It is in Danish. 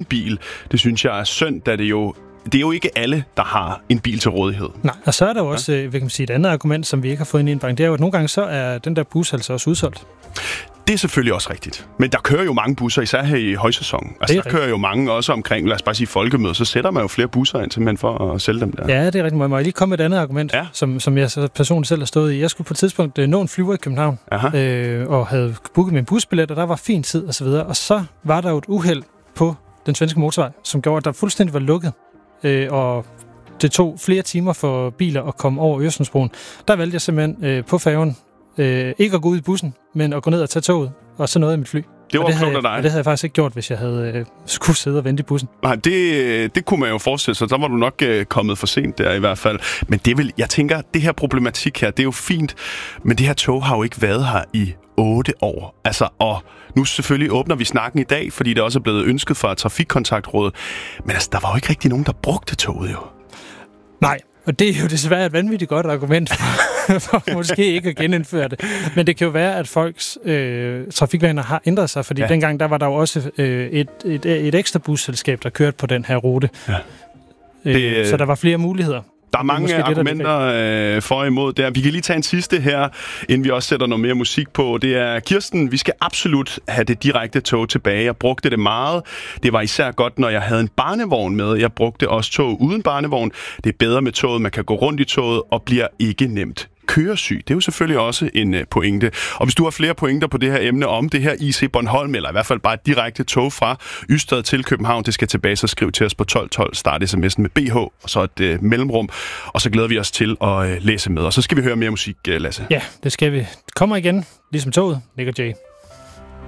bil. Det synes jeg er synd, da det er jo ikke alle, der har en bil til rådighed. Nej, og så er der jo også et andet argument, som vi ikke har fået ind i en bank. Det er jo, at nogle gange så er den der bus altså også udsolgt. Det er selvfølgelig også rigtigt. Men der kører jo mange busser, især her i højsæsonen. Altså, der kører jo mange også omkring, lad os bare sige folkemøde, så sætter man jo flere busser ind simpelthen for at sælge dem der. Ja, det er rigtigt. Må jeg lige komme med et andet argument, som jeg så personligt selv har stået i. Jeg skulle på et tidspunkt nå en flyver i København, og havde booket min busbillet, og der var fin tid og så videre. Og så var der jo et uheld på den svenske motorvej, som gjorde, at der fuldstændig var lukket. Og det tog flere timer for biler at komme over Øresundsbroen. Der valgte jeg simpelthen på færgen ikke at gå ud i bussen, men at gå ned og tage toget, og så nåede jeg mit fly. Det var klogt af dig. Og det havde jeg faktisk ikke gjort, hvis jeg havde skulle sidde og vente i bussen. Nej, det kunne man jo forestille sig. Der var du nok kommet for sent der i hvert fald. Men jeg tænker, det her problematik her, det er jo fint, men det her tog har jo ikke været her i 8 år. Altså, og nu selvfølgelig åbner vi snakken i dag, fordi det også er blevet ønsket fra Trafikkontaktrådet. Men altså, der var jo ikke rigtig nogen, der brugte toget jo. Nej, og det er jo desværre et vanvittigt godt argument for måske ikke at genindføre det. Men det kan jo være, at folks trafikvaner har ændret sig, fordi dengang der var der jo også et ekstra busselskab, der kørte på den her rute. Ja. Så der var flere muligheder. Der er mange argumenter for og imod der. Vi kan lige tage en sidste her, inden vi også sætter noget mere musik på. Det er Kirsten, vi skal absolut have det direkte tog tilbage. Jeg brugte det meget. Det var især godt, når jeg havde en barnevogn med. Jeg brugte også tog uden barnevogn. Det er bedre med toget. Man kan gå rundt i toget og bliver ikke nemt køresyg. Det er jo selvfølgelig også en pointe. Og hvis du har flere pointer på det her emne om det her IC Bornholm, eller i hvert fald bare et direkte tog fra Ystad til København, det skal tilbage, så skriv til os på 1212, start sms'en med BH, og så et mellemrum, og så glæder vi os til at læse med. Og så skal vi høre mere musik, Lasse. Ja, det skal vi. Kommer igen, ligesom toget, Nick og Jay.